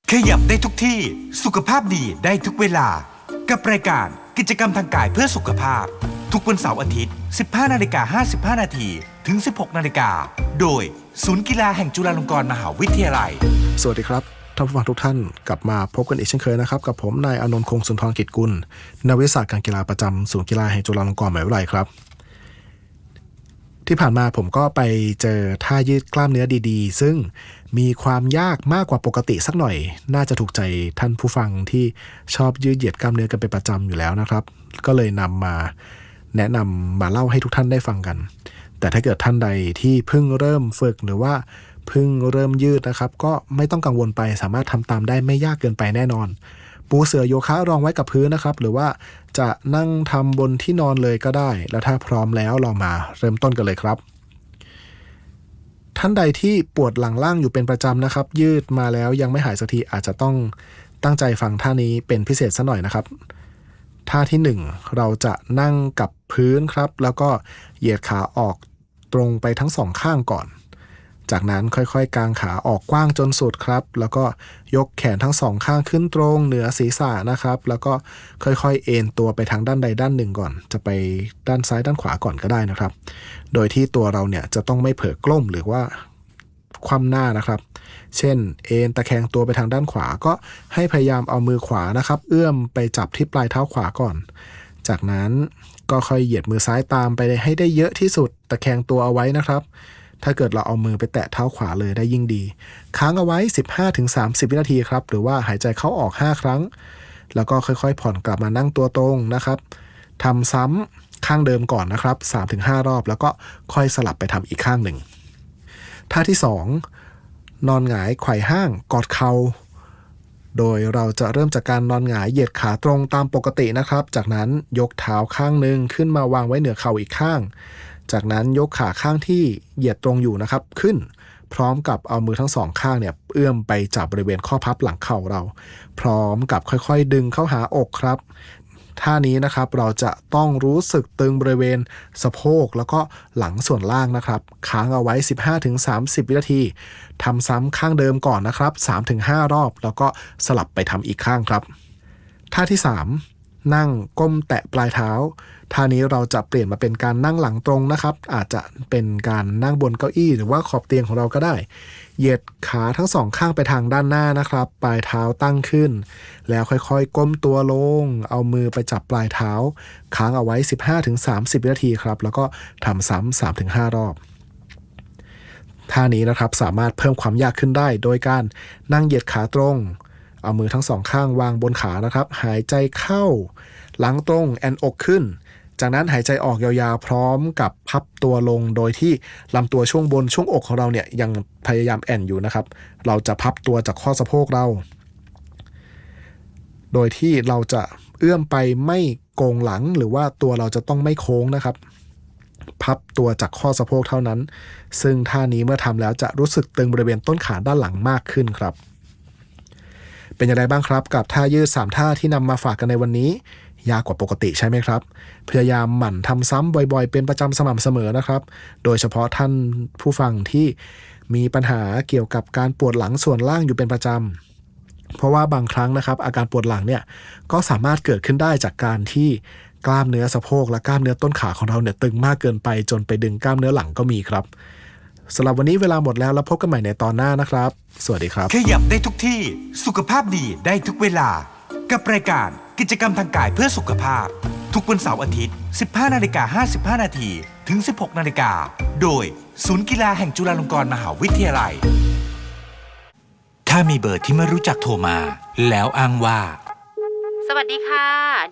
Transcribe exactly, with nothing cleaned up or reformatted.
ขยับได้ทุกที่สุขภาพดีได้ทุกเวลากับรายการกิจกรรมทางกายเพื่อสุขภาพทุกวันเสาร์อาทิตย์ สิบห้านาฬิกาห้าสิบห้านาทีถึง สิบหกนาฬิกาโดยศูนย์กีฬาแห่งจุฬาลงกรณ์มหาวิทยาลัยสวัสดีครับท่านผู้ฟังทุกท่านกลับมาพบกันอีกเช่นเคยนะครับกับผมนายอานนท์คงสุนทรกิจกุลนักวิทยาศาสตร์การกีฬาประจำศูนย์กีฬาแห่งจุฬาลงกรณ์มหาวิทยาลัยครับที่ผ่านมาผมก็ไปเจอท่ายืดกล้ามเนื้อดีๆซึ่งมีความยากมากกว่าปกติสักหน่อยน่าจะถูกใจท่านผู้ฟังที่ชอบยืดเหยียดกล้ามเนื้อกันเป็นประจำอยู่แล้วนะครับก็เลยนำมาแนะนำมาเล่าให้ทุกท่านได้ฟังกันแต่ถ้าเกิดท่านใดที่เพิ่งเริ่มฝึกหรือว่าเพิ่งเริ่มยืดนะครับก็ไม่ต้องกังวลไปสามารถทำตามได้ไม่ยากเกินไปแน่นอนปูเสื่อโยคะรองไว้กับพื้นนะครับหรือว่าจะนั่งทำบนที่นอนเลยก็ได้แล้วถ้าพร้อมแล้วเรามาเริ่มต้นกันเลยครับท่านใดที่ปวดหลังล่างอยู่เป็นประจำนะครับยืดมาแล้วยังไม่หายสักทีอาจจะต้องตั้งใจฟังท่านี้เป็นพิเศษสักหน่อยนะครับท่าที่หนึ่งเราจะนั่งกับพื้นครับแล้วก็เหยียดขาออกตรงไปทั้งสองข้างก่อนจากนั้นค่อยๆกางขาออกกว้างจนสุดครับแล้วก็ยกแขนทั้งสองข้างขึ้นตรงเหนือศีรษะนะครับแล้วก็ค่อยๆเอนตัวไปทางด้านใดด้านหนึ่งก่อนจะไปด้านซ้ายด้านขวาก่อนก็ได้นะครับโดยที่ตัวเราเนี่ยจะต้องไม่เผลอกล้มหรือว่าคว่ำหน้านะครับเช่นเอนตะแคงตัวไปทางด้านขวาก็ให้พยายามเอามือขวานะครับเอื้อมไปจับที่ปลายเท้าขวาก่อนจากนั้นก็ค่อยเหยียดมือซ้ายตามไปให้ได้เยอะที่สุดตะแคงตัวเอาไว้นะครับถ้าเกิดเราเอามือไปแตะเท้าขวาเลยได้ยิ่งดีค้างเอาไว้ สิบห้าถึงสามสิบ วินาทีครับหรือว่าหายใจเข้าออกห้าครั้งแล้วก็ค่อยๆผ่อนกลับมานั่งตัวตรงนะครับทำซ้ำข้างเดิมก่อนนะครับ สามถึงห้า รอบแล้วก็ค่อยสลับไปทำอีกข้างหนึ่งท่าที่สองนอนหงายไขว่ห้างกอดเข่าโดยเราจะเริ่มจากการนอนหงายเหยียดขาตรงตามปกตินะครับจากนั้นยกเท้าข้างหนึ่งขึ้นมาวางไว้เหนือเข่าอีกข้างจากนั้นยกขาข้างที่เหยียดตรงอยู่นะครับขึ้นพร้อมกับเอามือทั้งสองข้างเนี่ยเอื้อมไปจับบริเวณข้อพับหลังเข่าเราพร้อมกับค่อยๆดึงเข้าหาอกครับท่านี้นะครับเราจะต้องรู้สึกตึงบริเวณสะโพกแล้วก็หลังส่วนล่างนะครับค้างเอาไว้ สิบห้าถึงสามสิบ วินาทีทำซ้ำข้างเดิมก่อนนะครับ สามถึงห้า รอบแล้วก็สลับไปทำอีกข้างครับท่าที่สามนั่งก้มแตะปลายเท้าท่านี้เราจะเปลี่ยนมาเป็นการนั่งหลังตรงนะครับอาจจะเป็นการนั่งบนเก้าอี้หรือว่าขอบเตียงของเราก็ได้เหยียดขาทั้งสองข้างไปทางด้านหน้านะครับปลายเท้าตั้งขึ้นแล้วค่อยๆก้มตัวลงเอามือไปจับปลายเท้าค้างเอาไว้ สิบห้าถึงสามสิบ วินาทีครับแล้วก็ทำซ้ำ สามถึงห้า รอบท่านี้นะครับสามารถเพิ่มความยากขึ้นได้โดยการนั่งเหยียดขาตรงเอามือทั้งสองข้างวางบนขานะครับหายใจเข้าหลังตรงแอนอกขึ้นจากนั้นหายใจออกยาวๆพร้อมกับพับตัวลงโดยที่ลำตัวช่วงบนช่วงอกของเราเนี่ยยังพยายามแอนอยู่นะครับเราจะพับตัวจากข้อสะโพกเราโดยที่เราจะเอื้อมไปไม่โกงหลังหรือว่าตัวเราจะต้องไม่โค้งนะครับพับตัวจากข้อสะโพกเท่านั้นซึ่งท่านี้เมื่อทำแล้วจะรู้สึกตึงบริเวณต้นขาด้านหลังมากขึ้นครับเป็นอย่างไรบ้างครับกับท่ายืดสามท่าที่นำมาฝากกันในวันนี้ยากกว่าปกติใช่ไหมครับพยายามหมั่นทำซ้ำบ่อยๆเป็นประจำสม่ำเสมอนะครับโดยเฉพาะท่านผู้ฟังที่มีปัญหาเกี่ยวกับการปวดหลังส่วนล่างอยู่เป็นประจำเพราะว่าบางครั้งนะครับอาการปวดหลังเนี่ยก็สามารถเกิดขึ้นได้จากการที่กล้ามเนื้อสะโพกและกล้ามเนื้อต้นขาของเราเนี่ยตึงมากเกินไปจนไปดึงกล้ามเนื้อหลังก็มีครับสำหรับวันนี้เวลาหมดแล้วแล้วพบกันใหม่ในตอนหน้านะครับสวัสดีครับขยับได้ทุกที่สุขภาพดีได้ทุกเวลากับรายการกิจกรรมทางกายเพื่อสุขภาพทุกวันเสาร์อาทิตย์ สิบห้านาฬิกาห้าสิบห้า นาทีถึง สิบหกนาฬิกาโดยศูนย์กีฬาแห่งจุฬาลงกรณ์มหาวิทยาลัยถ้ามีเบอร์ที่ไม่รู้จักโทรมาแล้วอ้างว่าสวัสดีค่ะ